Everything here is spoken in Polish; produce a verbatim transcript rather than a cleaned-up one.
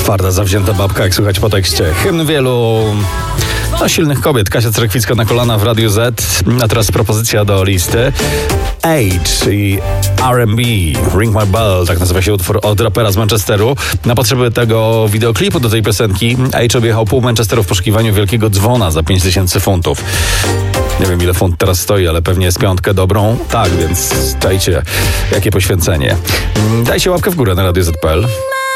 Twarda, zawzięta babka, jak słychać po tekście. Hymn wielu no, silnych kobiet. Kasia Cerekwicka na kolana w Radiu Z. A teraz propozycja do listy. Age i R and B, Ring My Bell, tak nazywa się utwór od rapera z Manchesteru. Na potrzeby tego wideoklipu do tej piosenki Age objechał pół Manchesteru w poszukiwaniu wielkiego dzwona za pięć tysięcy funtów. Nie wiem, ile funt teraz stoi, ale pewnie jest piątkę dobrą. Tak, więc czajcie, jakie poświęcenie. Dajcie łapkę w górę na radio zet kropka pe el.